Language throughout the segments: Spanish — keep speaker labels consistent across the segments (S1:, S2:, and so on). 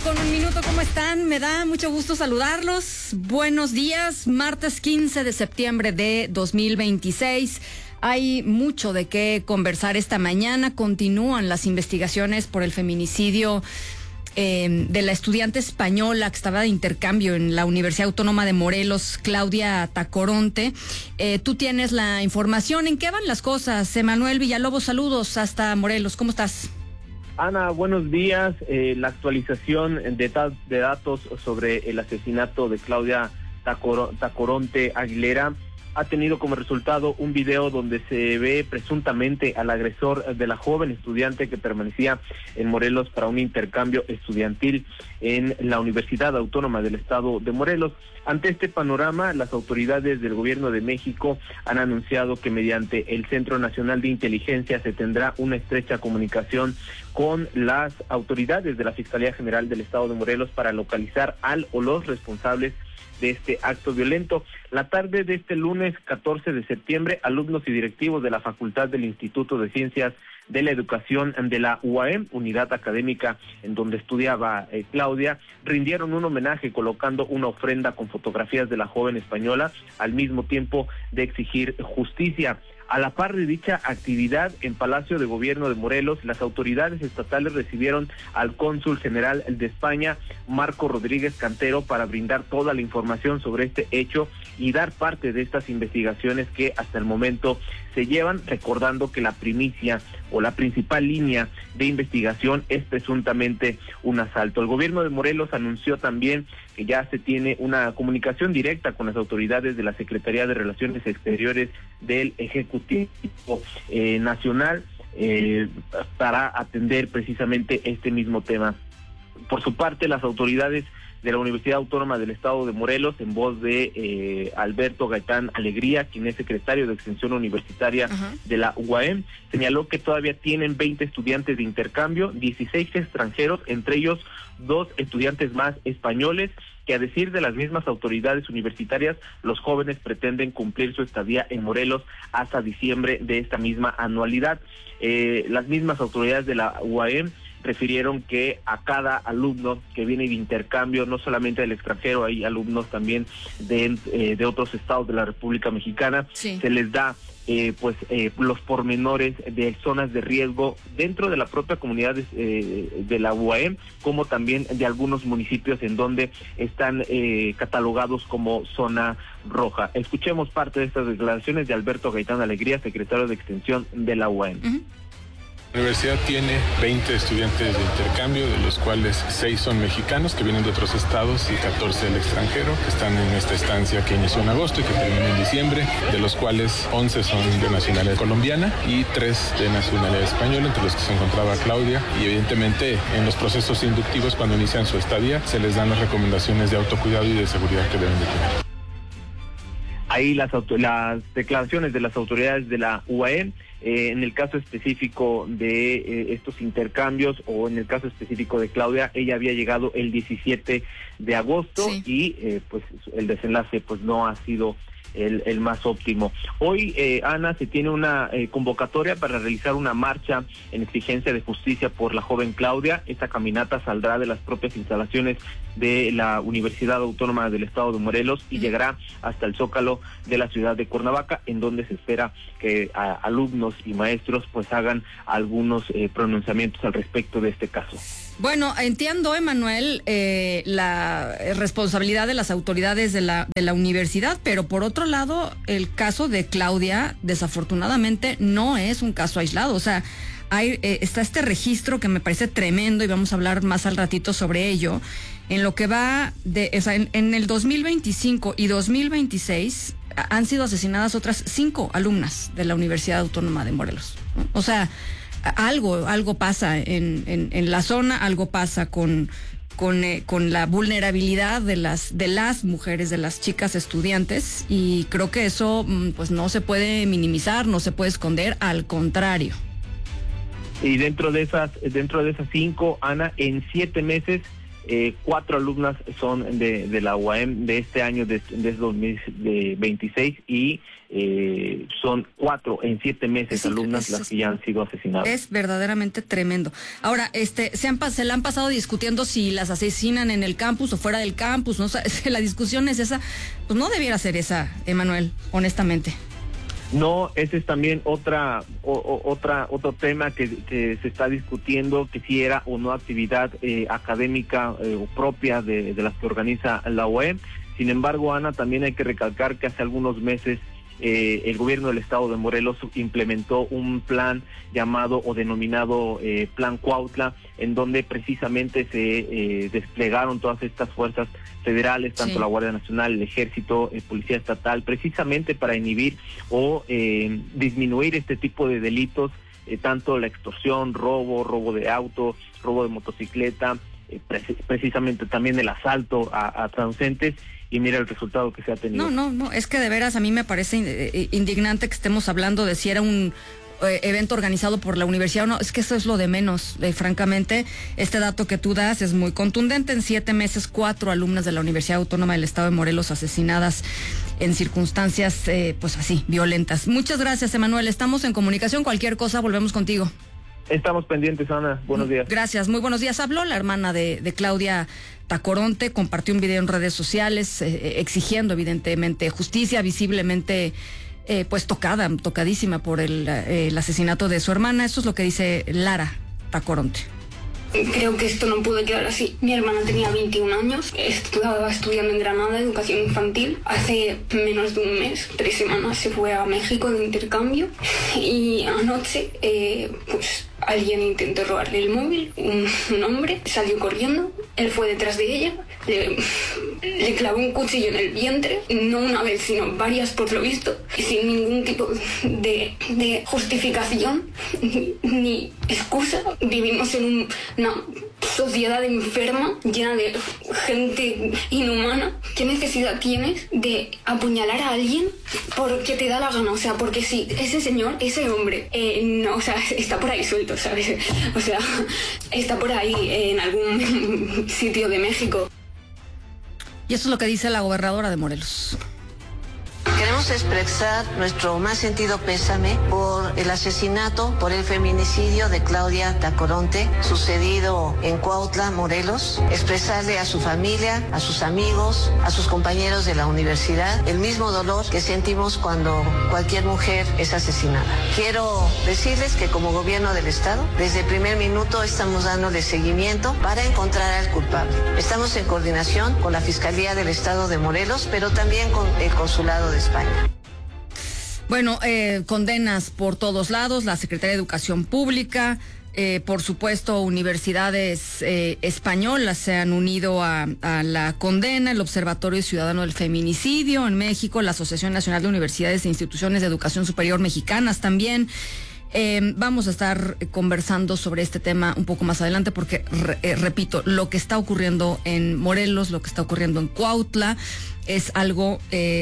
S1: 8:01, ¿cómo están? Me da mucho gusto saludarlos. Buenos días, martes 15 de septiembre de 2026. Hay mucho de qué conversar esta mañana. Continúan las investigaciones por el feminicidio de la estudiante española que estaba de intercambio en la Universidad Autónoma de Morelos, Claudia Tacoronte. Tú tienes la información. ¿En qué van las cosas? Emanuel Villalobos, saludos hasta Morelos. ¿Cómo estás?
S2: Ana, buenos días. La actualización de datos sobre el asesinato de Claudia Tacoronte Aguilera ha tenido como resultado un video donde se ve presuntamente al agresor de la joven estudiante que permanecía en Morelos para un intercambio estudiantil en la Universidad Autónoma del Estado de Morelos. Ante este panorama, las autoridades del Gobierno de México han anunciado que mediante el Centro Nacional de Inteligencia se tendrá una estrecha comunicación con las autoridades de la Fiscalía General del Estado de Morelos para localizar al o los responsables de este acto violento. La tarde de este lunes 14 de septiembre, alumnos y directivos de la Facultad del Instituto de Ciencias de la Educación de la UAM, unidad académica en donde estudiaba Claudia, rindieron un homenaje colocando una ofrenda con fotografías de la joven española, al mismo tiempo de exigir justicia. A la par de dicha actividad, en Palacio de Gobierno de Morelos, las autoridades estatales recibieron al cónsul general de España, Marco Rodríguez Cantero, para brindar toda la información sobre este hecho y dar parte de estas investigaciones que hasta el momento se llevan, recordando que la primicia o la principal línea de investigación es presuntamente un asalto. El Gobierno de Morelos anunció también que ya se tiene una comunicación directa con las autoridades de la Secretaría de Relaciones Exteriores del Ejecutivo Nacional para atender precisamente este mismo tema. Por su parte, las autoridades de la Universidad Autónoma del Estado de Morelos, en voz de Alberto Gaitán Alegría, quien es secretario de Extensión Universitaria de la UAM, señaló que todavía tienen 20 estudiantes de intercambio, 16 extranjeros, entre ellos 2 estudiantes más españoles, que a decir de las mismas autoridades universitarias, los jóvenes pretenden cumplir su estadía en Morelos hasta diciembre de esta misma anualidad. Las mismas autoridades de la UAM refirieron que a cada alumno que viene de intercambio, no solamente del extranjero, hay alumnos también de otros estados de la República Mexicana, sí, se les da los pormenores de zonas de riesgo dentro de la propia comunidad de la UAM, como también de algunos municipios en donde están catalogados como zona roja. Escuchemos parte de estas declaraciones de Alberto Gaitán Alegría, secretario de Extensión de la UAM.
S3: La universidad tiene 20 estudiantes de intercambio, de los cuales 6 son mexicanos que vienen de otros estados y 14 del extranjero, que están en esta estancia que inició en agosto y que termina en diciembre, de los cuales 11 son de nacionalidad colombiana y 3 de nacionalidad española, entre los que se encontraba Claudia. Y evidentemente en los procesos inductivos, cuando inician su estadía, se les dan las recomendaciones de autocuidado y de seguridad que deben de tener.
S2: Ahí las declaraciones de las autoridades de la UAM. En el caso específico de estos intercambios, o en el caso específico de Claudia, ella había llegado el 17 de agosto, sí, y pues el desenlace pues no ha sido el más óptimo. Hoy, Ana, se tiene una convocatoria para realizar una marcha en exigencia de justicia por la joven Claudia. Esta caminata saldrá de las propias instalaciones de la Universidad Autónoma del Estado de Morelos y llegará hasta el Zócalo de la ciudad de Cuernavaca, en donde se espera que alumnos y maestros pues hagan algunos pronunciamientos al respecto de este caso.
S1: Bueno, entiendo, Emanuel, la responsabilidad de las autoridades de la universidad, pero por otro lado, el caso de Claudia, desafortunadamente, no es un caso aislado. O sea, está este registro que me parece tremendo y vamos a hablar más al ratito sobre ello. En lo que va en el 2025 y 2026 han sido asesinadas otras 5 alumnas de la Universidad Autónoma de Morelos, ¿no? O sea, algo pasa en la zona, algo pasa con la vulnerabilidad de las mujeres, de las chicas estudiantes, y creo que eso pues no se puede minimizar, no se puede esconder, al contrario.
S2: Y dentro de esas 5, Ana, en 7 meses 4 alumnas son de la UAM de este año, de 2026, y son 4 en 7 meses alumnas las que ya han sido asesinadas.
S1: Es verdaderamente tremendo. Ahora, se la han pasado discutiendo si las asesinan en el campus o fuera del campus, ¿no? O sea, la discusión es esa, pues no debiera ser esa, Emanuel, honestamente.
S2: No, ese es también otro tema que se está discutiendo, que si era o no actividad académica o propia de las que organiza la UAM. Sin embargo, Ana, también hay que recalcar que hace algunos meses el gobierno del estado de Morelos implementó un plan llamado o denominado Plan Cuautla, en donde precisamente se desplegaron todas estas fuerzas federales, tanto la Guardia Nacional, el Ejército, Policía Estatal, precisamente para inhibir o disminuir este tipo de delitos, tanto la extorsión, robo de auto, robo de motocicleta, precisamente también el asalto a transeúntes. Y mira el resultado que se ha tenido.
S1: No, es que de veras a mí me parece indignante que estemos hablando de si era un evento organizado por la universidad o no. Es que eso es lo de menos, francamente. Este dato que tú das es muy contundente. En 7 meses, 4 alumnas de la Universidad Autónoma del Estado de Morelos asesinadas en circunstancias, pues así, violentas. Muchas gracias, Emanuel. Estamos en comunicación. Cualquier cosa, volvemos contigo.
S2: Estamos pendientes, Ana. Buenos días.
S1: Gracias, muy buenos días. Habló la hermana de Claudia Tacoronte, compartió un video en redes sociales exigiendo evidentemente justicia, visiblemente pues tocadísima por el asesinato de su hermana. Eso es lo que dice Lara Tacoronte.
S4: Creo que esto no puede quedar así. Mi hermana tenía 21 años, estaba estudiando en Granada, educación infantil. Hace menos de un mes, 3 semanas, se fue a México de intercambio y anoche, pues alguien intentó robarle el móvil, un hombre salió corriendo, él fue detrás de ella, le clavó un cuchillo en el vientre, no una vez, sino varias por lo visto, sin ningún tipo de justificación ni excusa. Vivimos en una sociedad enferma, llena de gente inhumana. ¿Qué necesidad tienes de apuñalar a alguien porque te da la gana? O sea, porque sí, ese señor, ese hombre, no, o sea, está por ahí suelto, ¿sabes? O sea, está por ahí en algún sitio de México.
S1: Y eso es lo que dice la gobernadora de Morelos.
S5: Queremos expresar nuestro más sentido pésame por el asesinato, por el feminicidio de Claudia Tacoronte, sucedido en Cuautla, Morelos. Expresarle a su familia, a sus amigos, a sus compañeros de la universidad, el mismo dolor que sentimos cuando cualquier mujer es asesinada. Quiero decirles que como gobierno del Estado, desde el primer minuto estamos dándole seguimiento para encontrar al culpable. Estamos en coordinación con la Fiscalía del Estado de Morelos, pero también con el Consulado de España.
S1: Bueno, condenas por todos lados, la Secretaría de Educación Pública, por supuesto, universidades españolas se han unido a la condena, el Observatorio Ciudadano del Feminicidio en México, la Asociación Nacional de Universidades e Instituciones de Educación Superior Mexicanas también. Vamos a estar conversando sobre este tema un poco más adelante porque, repito, lo que está ocurriendo en Morelos, lo que está ocurriendo en Cuautla, es algo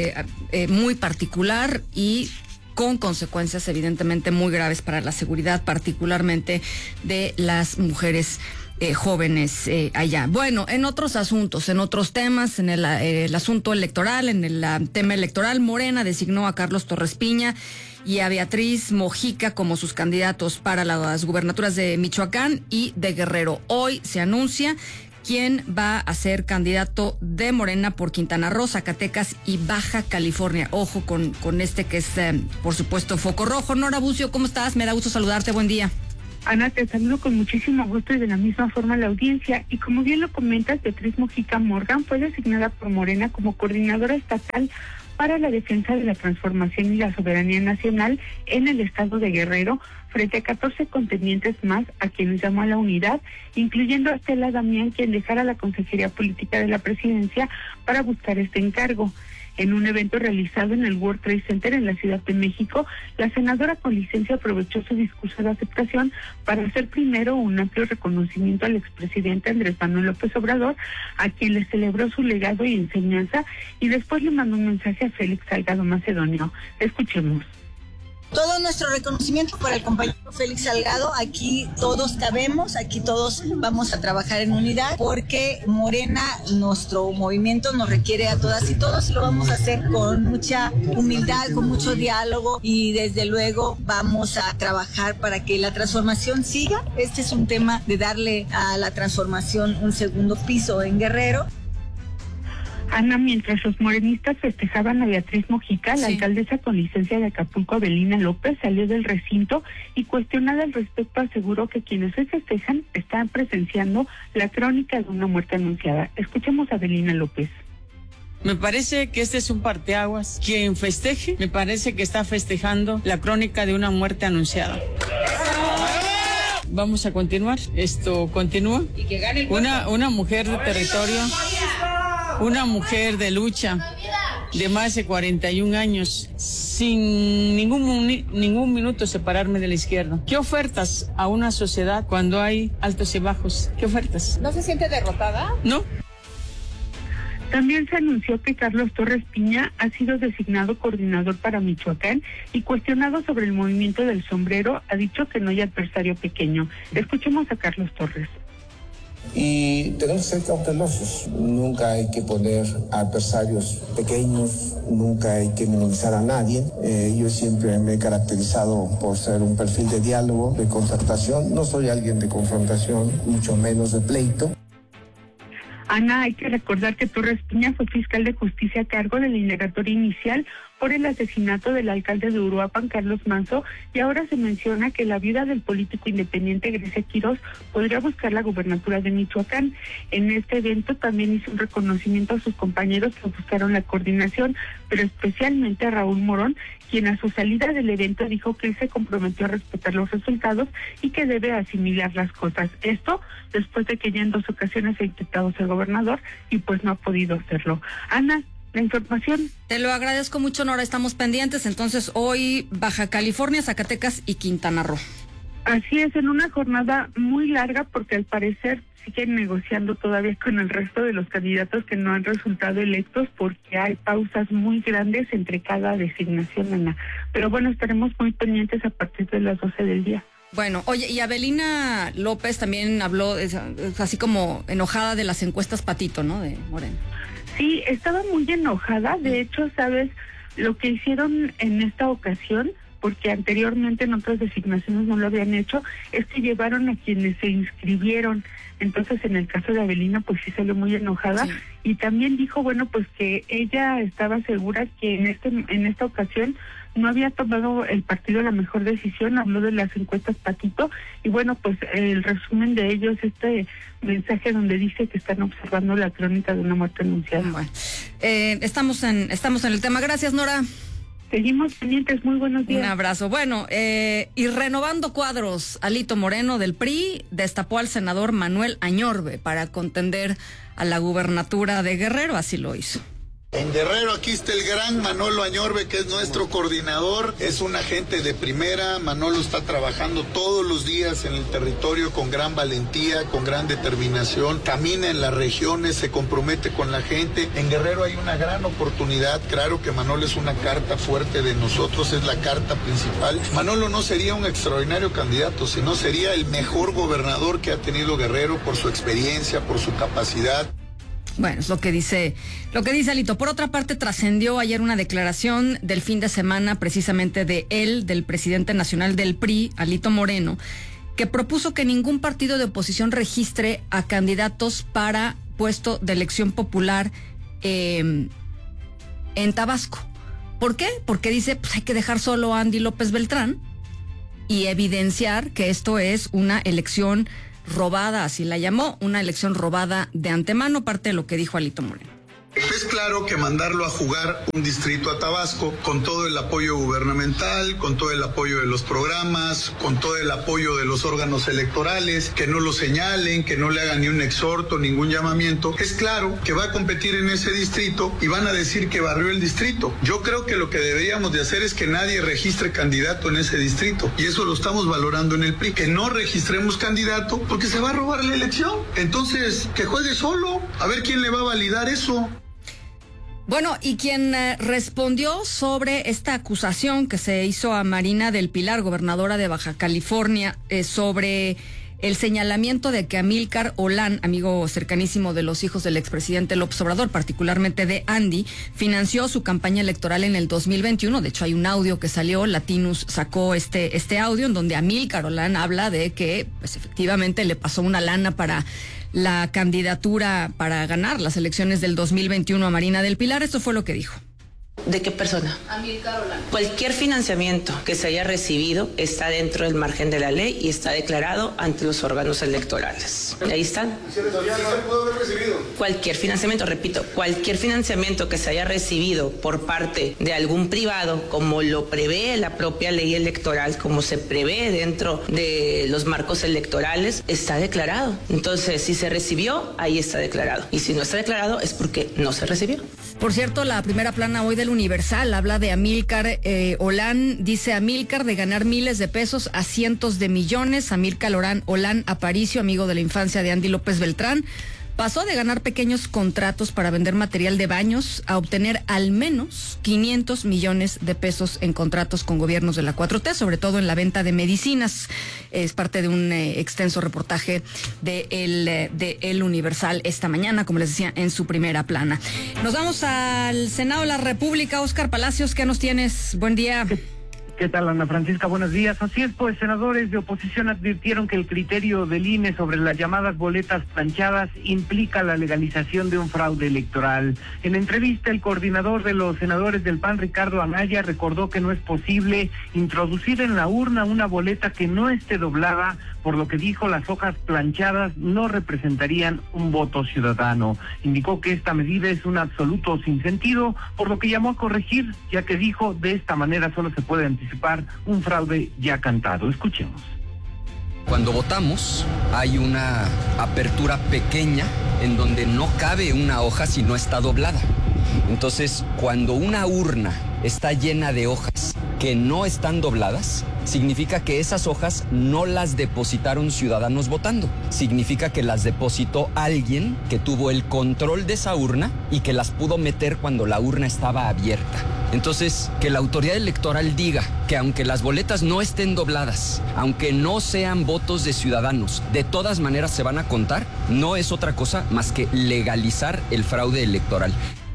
S1: muy particular y con consecuencias evidentemente muy graves para la seguridad, particularmente de las mujeres jóvenes allá. Bueno, en otros asuntos, en otros temas, en el asunto electoral, en el tema electoral, Morena designó a Carlos Torres Piña y a Beatriz Mojica como sus candidatos para las gubernaturas de Michoacán y de Guerrero. Hoy se anuncia quién va a ser candidato de Morena por Quintana Roo, Zacatecas y Baja California. Ojo con este que es, por supuesto, foco rojo. Nora Bucio, ¿cómo estás? Me da gusto saludarte, buen día.
S6: Ana, te saludo con muchísimo gusto y de la misma forma a la audiencia. Y como bien lo comentas, Beatriz Mojica Morgan fue designada por Morena como coordinadora estatal para la defensa de la transformación y la soberanía nacional en el estado de Guerrero, frente a 14 contendientes más a quienes llamó a la unidad, incluyendo a Estela Damián, quien dejara la Consejería Política de la Presidencia para buscar este encargo. En un evento realizado en el World Trade Center en la Ciudad de México, la senadora con licencia aprovechó su discurso de aceptación para hacer primero un amplio reconocimiento al expresidente Andrés Manuel López Obrador, a quien le celebró su legado y enseñanza, y después le mandó un mensaje a Félix Salgado Macedonio. Escuchemos.
S7: Todo nuestro reconocimiento para el compañero Félix Salgado. Aquí todos cabemos, aquí todos vamos a trabajar en unidad, porque Morena, nuestro movimiento, nos requiere a todas y todos, y lo vamos a hacer con mucha humildad, con mucho diálogo, y desde luego vamos a trabajar para que la transformación siga. Este es un tema de darle a la transformación un segundo piso en Guerrero.
S6: Ana, mientras los morenistas festejaban a Beatriz Mojica, la alcaldesa con licencia de Acapulco, Avelina López, salió del recinto y, cuestionada al respecto, aseguró que quienes hoy festejan están presenciando la crónica de una muerte anunciada. Escuchemos a Avelina López.
S8: Me parece que este es un parteaguas. Quien festeje, me parece que está festejando la crónica de una muerte anunciada. Vamos a continuar. Esto continúa. Una mujer de territorio, una mujer de lucha de más de 41 años, sin ningún minuto separarme de la izquierda. ¿Qué ofertas a una sociedad cuando hay altos y bajos? ¿Qué ofertas?
S9: ¿No se siente derrotada?
S8: No.
S6: También se anunció que Carlos Torres Piña ha sido designado coordinador para Michoacán y, cuestionado sobre el movimiento del sombrero, ha dicho que no hay adversario pequeño. Escuchemos a Carlos Torres.
S10: Y tenemos que ser cautelosos. Nunca hay que poner adversarios pequeños, nunca hay que minimizar a nadie. Yo siempre me he caracterizado por ser un perfil de diálogo, de concertación. No soy alguien de confrontación, mucho menos de pleito.
S6: Ana, hay que recordar que Torres Piña fue fiscal de justicia a cargo de la indagatoria inicial por el asesinato del alcalde de Uruapan, Carlos Manzo, y ahora se menciona que la viuda del político independiente Grecia Quirós podría buscar la gubernatura de Michoacán. En este evento también hizo un reconocimiento a sus compañeros que buscaron la coordinación, pero especialmente a Raúl Morón, quien a su salida del evento dijo que él se comprometió a respetar los resultados y que debe asimilar las cosas. Esto después de que ya en 2 ocasiones ha intentado ser gobernador y pues no ha podido hacerlo. Ana, la información.
S1: Te lo agradezco mucho, Nora. Estamos pendientes. Entonces, hoy Baja California, Zacatecas y Quintana Roo.
S6: Así es, en una jornada muy larga, porque al parecer siguen negociando todavía con el resto de los candidatos que no han resultado electos, porque hay pausas muy grandes entre cada designación, Ana. Pero bueno, estaremos muy pendientes a partir de las 12 del día.
S1: Bueno, oye, y Avelina López también habló, así como enojada de las encuestas Patito, ¿no?, de Morena.
S6: Sí, estaba muy enojada. De hecho, ¿sabes lo que hicieron en esta ocasión? Porque anteriormente en otras designaciones no lo habían hecho, es que llevaron a quienes se inscribieron. Entonces, en el caso de Avelina, pues sí salió muy enojada, sí. Y también dijo, bueno, pues que ella estaba segura que en esta ocasión no había tomado el partido la mejor decisión. Habló de las encuestas Patito, y bueno, pues el resumen de ellos, este mensaje donde dice que están observando la crónica de una muerte anunciada.
S1: Bueno, estamos en el tema. Gracias, Nora.
S6: Seguimos pendientes, muy buenos días.
S1: Un abrazo. Bueno, y renovando cuadros, Alito Moreno del PRI destapó al senador Manuel Añorbe para contender a la gubernatura de Guerrero, así lo hizo.
S11: En Guerrero aquí está el gran Manolo Añorbe, que es nuestro coordinador, es un agente de primera. Manolo está trabajando todos los días en el territorio con gran valentía, con gran determinación, camina en las regiones, se compromete con la gente. En Guerrero hay una gran oportunidad, claro que Manolo es una carta fuerte de nosotros, es la carta principal. Manolo no sería un extraordinario candidato, sino sería el mejor gobernador que ha tenido Guerrero por su experiencia, por su capacidad.
S1: Bueno, es lo que dice Alito. Por otra parte, trascendió ayer una declaración del fin de semana, precisamente del presidente nacional del PRI, Alito Moreno, que propuso que ningún partido de oposición registre a candidatos para puesto de elección popular en Tabasco. ¿Por qué? Porque dice, pues hay que dejar solo a Andy López Beltrán y evidenciar que esto es una elección robada, así la llamó, una elección robada de antemano, parte de lo que dijo Alito Moreno.
S11: Es claro que mandarlo a jugar un distrito a Tabasco con todo el apoyo gubernamental, con todo el apoyo de los programas, con todo el apoyo de los órganos electorales, que no lo señalen, que no le hagan ni un exhorto, ningún llamamiento. Es claro que va a competir en ese distrito y van a decir que barrió el distrito. Yo creo que lo que deberíamos de hacer es que nadie registre candidato en ese distrito, y eso lo estamos valorando en el PRI, que no registremos candidato porque se va a robar la elección. Entonces, que juegue solo, a ver quién le va a validar eso.
S1: Bueno, y quien respondió sobre esta acusación que se hizo a Marina del Pilar, gobernadora de Baja California, sobre el señalamiento de que Amílcar Olán, amigo cercanísimo de los hijos del expresidente López Obrador, particularmente de Andy, financió su campaña electoral en el 2021. De hecho, hay un audio que salió, Latinus sacó este audio en donde Amílcar Olán habla de que, pues, efectivamente le pasó una lana para la candidatura para ganar las elecciones del 2021 a Marina del Pilar. Esto fue lo que dijo.
S9: ¿De qué persona? Amílcar Olán. Cualquier financiamiento que se haya recibido está dentro del margen de la ley y está declarado ante los órganos electorales. Ahí están. ¿Se pudo haber recibido? Cualquier financiamiento, repito, cualquier financiamiento que se haya recibido por parte de algún privado, como lo prevé la propia ley electoral, como se prevé dentro de los marcos electorales, está declarado. Entonces, si se recibió, ahí está declarado. Y si no está declarado, es porque no se recibió.
S1: Por cierto, la primera plana hoy del Universal habla de Amílcar Olán. Dice: Amílcar de ganar miles de pesos a cientos de millones. Amílcar Olán Aparicio, amigo de la infancia de Andy López Beltrán, pasó de ganar pequeños contratos para vender material de baños a obtener al menos 500 millones de pesos en contratos con gobiernos de la 4T, sobre todo en la venta de medicinas. Es parte de un extenso reportaje de El Universal esta mañana, como les decía, en su primera plana. Nos vamos al Senado de la República. Óscar Palacios, ¿qué nos tienes? Buen día.
S12: ¿Qué tal, Ana Francisca? Buenos días. Así es, pues senadores de oposición advirtieron que el criterio del INE sobre las llamadas boletas planchadas implica la legalización de un fraude electoral. En entrevista, el coordinador de los senadores del PAN, Ricardo Anaya, recordó que no es posible introducir en la urna una boleta que no esté doblada, por lo que dijo las hojas planchadas no representarían un voto ciudadano. Indicó que esta medida es un absoluto sinsentido, por lo que llamó a corregir, ya que dijo de esta manera solo se puede anticipar un fraude ya cantado. Escuchemos.
S13: Cuando votamos hay una apertura pequeña en donde no cabe una hoja si no está doblada. Entonces, cuando una urna está llena de hojas que no están dobladas, significa que esas hojas no las depositaron ciudadanos votando. Significa que las depositó alguien que tuvo el control de esa urna y que las pudo meter cuando la urna estaba abierta. Entonces, que la autoridad electoral diga que aunque las boletas no estén dobladas, aunque no sean votos de ciudadanos, de todas maneras se van a contar, no es otra cosa más que legalizar el fraude electoral.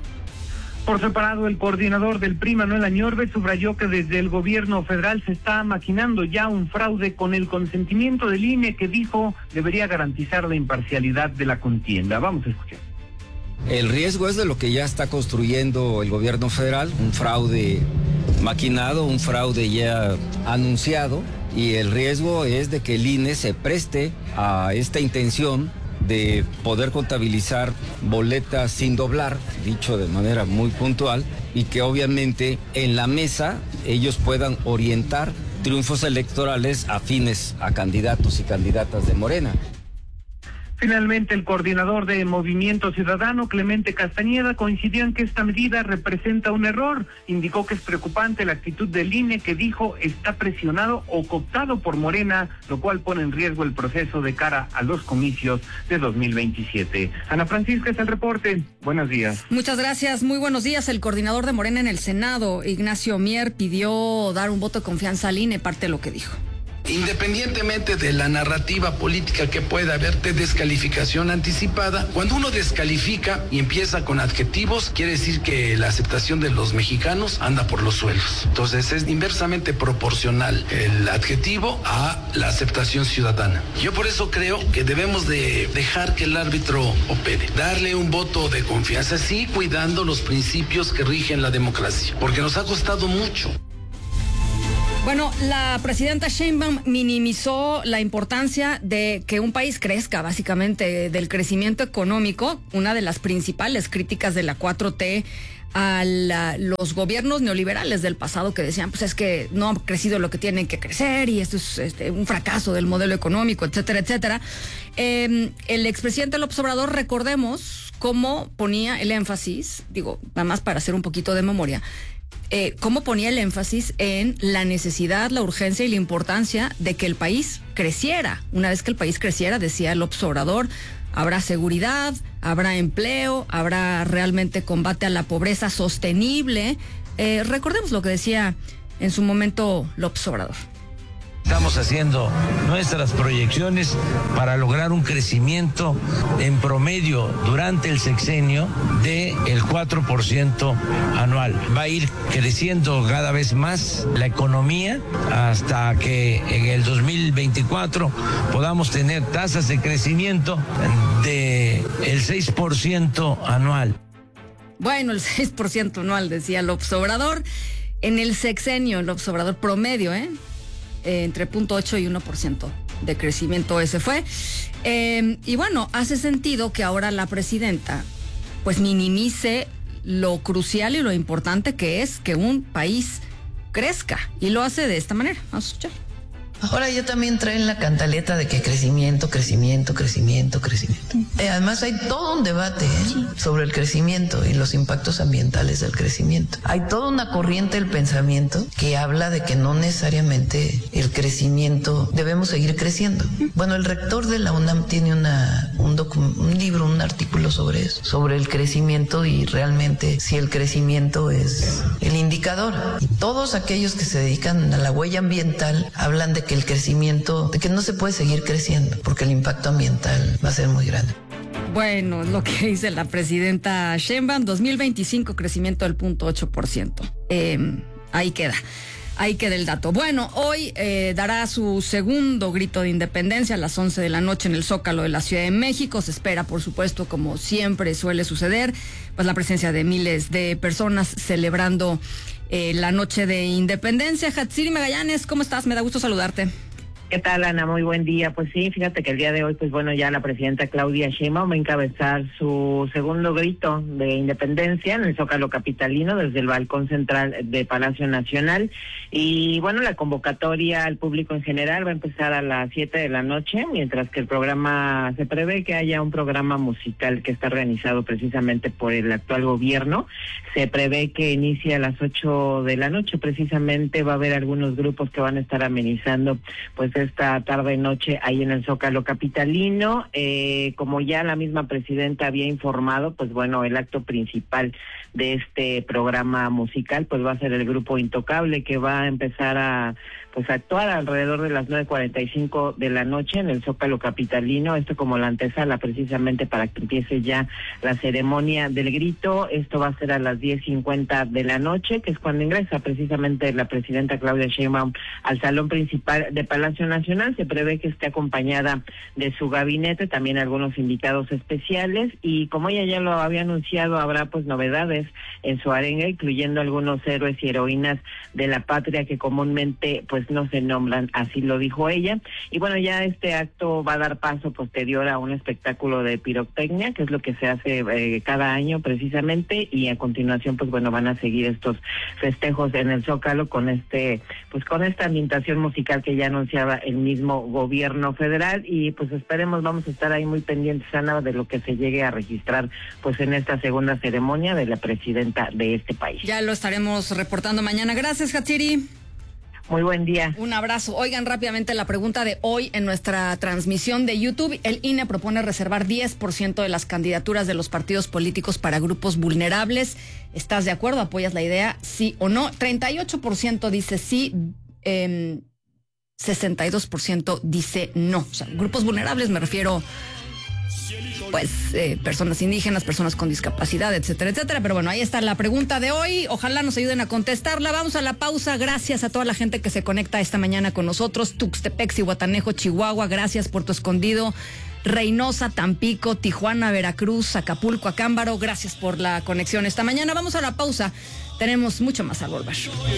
S12: Por separado, el coordinador del PRI, Manuel Añorbe, subrayó que desde el gobierno federal se está maquinando ya un fraude con el consentimiento del INE, que dijo debería garantizar la imparcialidad de la contienda. Vamos a escuchar.
S14: El riesgo es de lo que ya está construyendo el gobierno federal, un fraude maquinado, un fraude ya anunciado, y el riesgo es de que el INE se preste a esta intención de poder contabilizar boletas sin doblar, dicho de manera muy puntual, y que obviamente en la mesa ellos puedan orientar triunfos electorales afines a candidatos y candidatas de Morena.
S12: Finalmente, el coordinador de Movimiento Ciudadano, Clemente Castañeda, coincidió en que esta medida representa un error. Indicó que es preocupante la actitud del INE, que dijo está presionado o cooptado por Morena, lo cual pone en riesgo el proceso de cara a los comicios de 2027. Ana Francisca, es el reporte. Buenos días.
S1: Muchas gracias. Muy buenos días. El coordinador de Morena en el Senado, Ignacio Mier, pidió dar un voto de confianza al INE, parte de lo que dijo.
S15: Independientemente de la narrativa política que pueda haber de descalificación anticipada, cuando uno descalifica y empieza con adjetivos, quiere decir que la aceptación de los mexicanos anda por los suelos. Entonces es inversamente proporcional el adjetivo a la aceptación ciudadana. Yo por eso creo que debemos de dejar que el árbitro opere, darle un voto de confianza, sí, cuidando los principios que rigen la democracia, porque nos ha costado mucho.
S1: Bueno, la presidenta Sheinbaum minimizó la importancia de que un país crezca, básicamente, del crecimiento económico. Una de las principales críticas de la 4T a los gobiernos neoliberales del pasado, que decían, pues es que no ha crecido lo que tienen que crecer y esto es un fracaso del modelo económico, etcétera, etcétera. El expresidente López Obrador, recordemos cómo ponía el énfasis, digo, nada más para hacer un poquito de memoria, cómo ponía el énfasis en la necesidad, la urgencia y la importancia de que el país creciera. Una vez que el país creciera, decía López Obrador, habrá seguridad, habrá empleo, habrá realmente combate a la pobreza sostenible. Recordemos lo que decía en su momento López Obrador.
S16: Estamos haciendo nuestras proyecciones para lograr un crecimiento en promedio durante el sexenio del 4% anual. Va a ir creciendo cada vez más la economía hasta que en el 2024 podamos tener tasas de crecimiento del 6% anual.
S1: Bueno, el 6% anual, decía López Obrador. En el sexenio, López Obrador promedio, entre 0.8 y 1% de crecimiento ese fue. Y bueno, hace sentido que ahora la presidenta pues minimice lo crucial y lo importante que es que un país crezca. Y lo hace de esta manera. Vamos a escuchar.
S17: Ahora ya también traen la cantaleta de que crecimiento. Además hay todo un debate sobre el crecimiento y los impactos ambientales del crecimiento. Hay toda una corriente del pensamiento que habla de que no necesariamente el crecimiento debemos seguir creciendo. Bueno, el rector de la UNAM tiene un libro, un artículo sobre eso, sobre el crecimiento y realmente si el crecimiento es el indicador. Y todos aquellos que se dedican a la huella ambiental hablan de que el crecimiento, de que no se puede seguir creciendo porque el impacto ambiental va a ser muy grande.
S1: Bueno, es lo que dice la presidenta Sheinbaum, 2025 crecimiento del 0.8%. Ahí queda el dato. Bueno, hoy dará su segundo grito de independencia a las 11 de la noche en el Zócalo de la Ciudad de México. Se espera, por supuesto, como siempre suele suceder, pues la presencia de miles de personas celebrando la noche de independencia. Hatsiri Magallanes, ¿cómo estás? Me da gusto saludarte.
S18: ¿Qué tal, Ana? Muy buen día. Pues sí, fíjate que el día de hoy, pues bueno, ya la presidenta Claudia Sheinbaum va a encabezar su segundo grito de independencia en el Zócalo capitalino desde el balcón central de Palacio Nacional. Y bueno, la convocatoria al público en general va a empezar a las 7 de la noche, mientras que el programa, se prevé que haya un programa musical que está organizado precisamente por el actual gobierno. Se prevé que inicie a las 8 de la noche, precisamente va a haber algunos grupos que van a estar amenizando pues esta tarde-noche ahí en el Zócalo capitalino. Como ya la misma presidenta había informado, pues bueno, el acto principal de este programa musical pues va a ser el grupo Intocable, que va a empezar a pues actuar alrededor de las 9:45 de la noche en el Zócalo capitalino, esto como la antesala precisamente para que empiece ya la ceremonia del grito. Esto va a ser a las 10:50 de la noche, que es cuando ingresa precisamente la presidenta Claudia Sheinbaum al salón principal de Palacio Nacional. Se prevé que esté acompañada de su gabinete, también algunos invitados especiales, y como ella ya lo había anunciado, habrá pues novedades en su arenga, incluyendo algunos héroes y heroínas de la patria que comúnmente pues no se nombran, así lo dijo ella. Y bueno, ya este acto va a dar paso posterior a un espectáculo de pirotecnia, que es lo que se hace cada año precisamente, y a continuación pues bueno, van a seguir estos festejos en el Zócalo con con esta ambientación musical que ya anunciaba el mismo gobierno federal. Y pues esperemos, vamos a estar ahí muy pendientes, Ana, de lo que se llegue a registrar pues en esta segunda ceremonia de la presidenta de este país.
S1: Ya lo estaremos reportando mañana. Gracias, Hatsiri.
S18: Muy buen día.
S1: Un abrazo. Oigan, rápidamente la pregunta de hoy en nuestra transmisión de YouTube. El INE propone reservar 10% de las candidaturas de los partidos políticos para grupos vulnerables. ¿Estás de acuerdo? ¿Apoyas la idea? ¿Sí o no? 38% dice sí, 62% dice no. O sea, grupos vulnerables me refiero pues personas indígenas, personas con discapacidad, etcétera, etcétera. Pero bueno, ahí está la pregunta de hoy. Ojalá nos ayuden a contestarla. Vamos a la pausa. Gracias a toda la gente que se conecta esta mañana con nosotros. Tuxtepec, Zihuatanejo, Chihuahua, gracias. Puerto Escondido, Reynosa, Tampico, Tijuana, Veracruz, Acapulco, Acámbaro, gracias por la conexión esta mañana. Vamos a la pausa. Tenemos mucho más al volver.